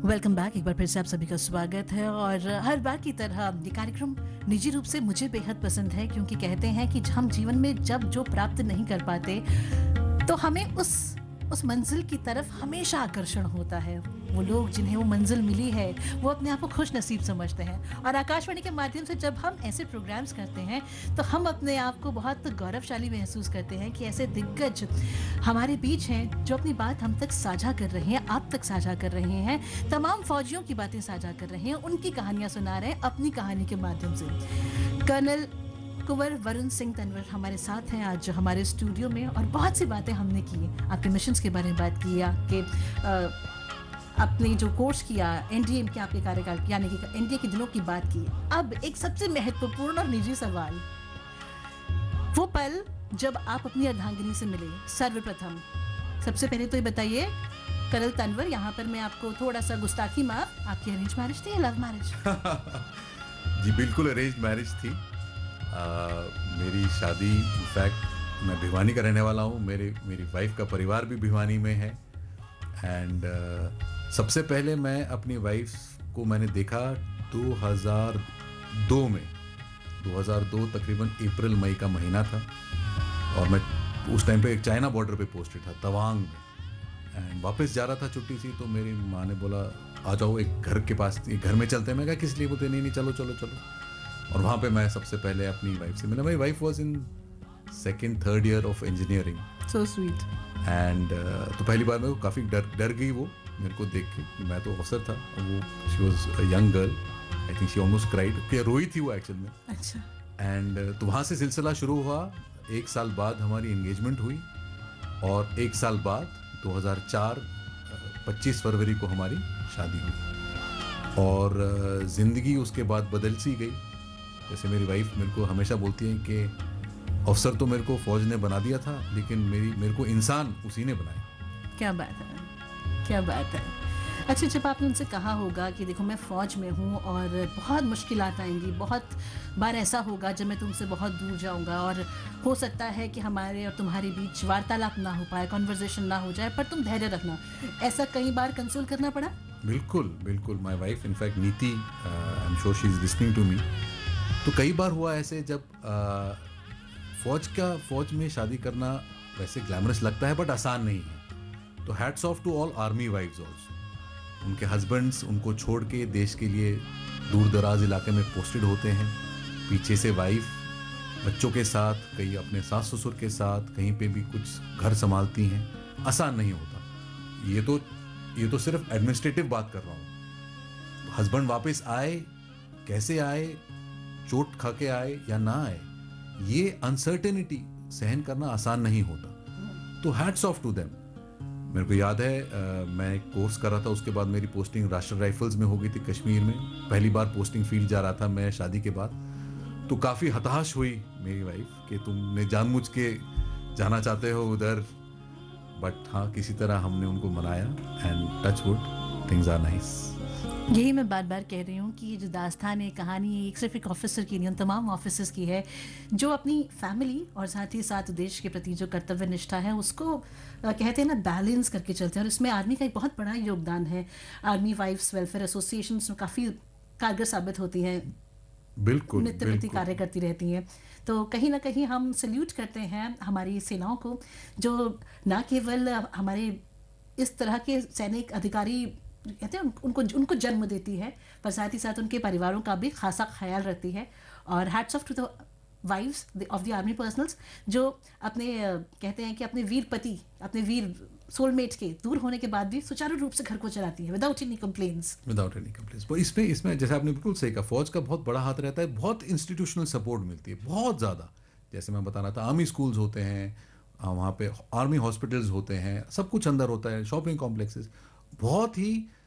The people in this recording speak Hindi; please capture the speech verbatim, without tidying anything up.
Welcome back. एक बार फिर से आप सभी का स्वागत है और हर बार की तरह ये कार्यक्रम निजी रूप से मुझे बेहद पसंद है, क्योंकि कहते हैं कि हम जीवन में जब जो प्राप्त नहीं कर पाते तो हमें उस उस मंजिल की तरफ हमेशा आकर्षण होता है। वो लोग जिन्हें वो मंजिल मिली है वो अपने आप को खुश नसीब समझते हैं, और आकाशवाणी के माध्यम से जब हम ऐसे प्रोग्राम्स करते हैं तो हम अपने आप को बहुत गौरवशाली महसूस करते हैं कि ऐसे दिग्गज हमारे बीच हैं जो अपनी बात हम तक साझा कर रहे हैं, आप तक साझा कर रहे हैं, तमाम फौजियों की बातें साझा कर रहे हैं, उनकी कहानियां सुना रहे हैं अपनी कहानी के माध्यम से। कर्नल कुंवर वरुण सिंह तंवर हमारे साथ हैं आज हमारे स्टूडियो में, और बहुत सी बातें हमने की, आपके मिशंस के बारे में बात की, आपके आपने जो कोर्स किया एनडीए के आपके कार्यकाल यानी कि एनडीए के दिनों की बात की। अब एक सबसे महत्वपूर्ण और निजी सवाल, वो पल जब आप अपनी अर्धांगिनी से मिले सर्वप्रथम। सबसे पहले तो ये बताइए कर्नल तंवर, यहाँ पर मैं आपको थोड़ा सा गुस्ताखी माफ, आपकी अरेंज मैरिज थी या लव मैरिज? जी बिल्कुल अरेंज मैरिज थी। आ, मेरी शादी इनफैक्ट मैं भिवानी का रहने वाला हूँ, मेरे मेरी वाइफ का परिवार भी भिवानी में है। एंड uh, सबसे पहले मैं अपनी वाइफ को मैंने देखा दो हज़ार दो में। दो हज़ार दो तकरीबन अप्रैल मई का महीना था, और मैं उस टाइम पे एक चाइना बॉर्डर पे पोस्टेड था तवांग में, एंड वापस जा रहा था छुट्टी सी। तो मेरी माँ ने बोला आ जाओ एक घर के पास, एक घर में चलते हैं। मैं कहा किस लिए? बोलते नहीं नहीं चलो चलो चलो। और वहाँ पे मैं सबसे पहले अपनी वाइफ से मिला। मेरी wife was in second third year of engineering. So sweet. And तो पहली बार मेरे को काफ़ी डर डर गई वो मेरे को देख के। मैं तो अफसर था, वो she was a young girl, I think she almost cried, कि रोई थी वो एक्चुअल में। अच्छा। एंड uh, तो वहाँ से सिलसिला शुरू हुआ। एक साल बाद हमारी एंगेजमेंट हुई, और एक साल बाद दो हज़ार चार पच्चीस फरवरी को हमारी शादी हुई। और uh, ज़िंदगी उसके बाद बदल सी गई। जैसे मेरी वाइफ मेरे को हमेशा बोलती है कि अफसर तो मेरे को फौज ने बना दिया था, लेकिन मेरी मेरे को इंसान उसी ने बनाया। क्या बात है, क्या बात है। अच्छा, जब आपने उनसे कहा होगा कि देखो मैं फ़ौज में हूँ और बहुत मुश्किलात आएंगी, बहुत बार ऐसा होगा जब मैं तुमसे बहुत दूर जाऊँगा, और हो सकता है कि हमारे और तुम्हारे बीच वार्तालाप ना हो पाए, कॉन्वर्जेशन ना हो जाए, पर तुम धैर्य रखना, ऐसा कई बार कंसोल करना पड़ा? बिल्कुल बिल्कुल। माई वाइफ इनफैक्ट नीति, I am sure she is listening to me. तो कई बार हुआ ऐसे जब uh, फौज का फौज में शादी करना वैसे ग्लैमरस लगता है बट आसान नहीं है। तो hats off to all army wives also. उनके हस्बैंड्स उनको छोड़ के देश के लिए दूर दराज इलाके में पोस्टेड होते हैं, पीछे से वाइफ बच्चों के साथ, कहीं अपने सास ससुर के साथ, कहीं पे भी कुछ घर संभालती हैं। आसान नहीं होता। ये तो ये तो सिर्फ एडमिनिस्ट्रेटिव बात कर रहा हूँ। हस्बैंड वापस आए, कैसे आए, चोट खा के आए या ना आए, ये अनसर्टेनिटी सहन करना आसान नहीं होता। तो हैट्स ऑफ टू देम। मेरे को याद है आ, मैं एक कोर्स कर रहा था, उसके बाद मेरी पोस्टिंग राष्ट्रीय राइफल्स में हो गई थी कश्मीर में। पहली बार पोस्टिंग फील्ड जा रहा था मैं शादी के बाद। तो काफ़ी हताश हुई मेरी वाइफ कि तुमने जानबूझ के जाना चाहते हो उधर, बट हाँ किसी तरह हमने उनको मनाया, and touch wood things are nice. यही मैं बार बार कह रही हूँ कि ये जो दास्तान है, कहानी है, एक सिर्फ एक ऑफिसर की नहीं, उन तमाम ऑफिसर्स की है जो अपनी फैमिली और साथ ही साथ देश के प्रति जो कर्तव्य निष्ठा है उसको आ, कहते हैं ना, बैलेंस करके चलते हैं। और इसमें आर्मी का एक बहुत बड़ा योगदान है। आर्मी वाइफ्स वेलफेयर एसोसिएशन काफ़ी कारगर साबित होती हैं, बिल्कुल नित्य प्रति कार्य करती रहती हैं। तो कहीं ना कहीं हम सल्यूट करते हैं हमारी सेनाओं को, जो ना केवल हमारे इस तरह के सैनिक अधिकारी कहते हैं उनको उनको जन्म देती है, पर साथ ही साथ उनके परिवारों का भी खासा ख्याल रखती है। और hats off to the wives of the army personnels जो अपने कहते हैं कि अपने वीर पति, अपने वीर सोलमेट के दूर होने के बाद भी सुचारू रूप से घर को चलाती है without any complaints without any complaints. इसमें इसमें जैसे आपने बिल्कुल सही कहा, फौज का बहुत बड़ा हाथ रहता है, बहुत इंस्टीट्यूशनल सपोर्ट मिलती है, बहुत ज़्यादा। जैसे मैं बता रहा था, आर्मी स्कूल्स होते हैं, वहाँ पे आर्मी हॉस्पिटल्स होते हैं, सब कुछ अंदर होता है, शॉपिंग कॉम्प्लेक्सेस, बहुत ही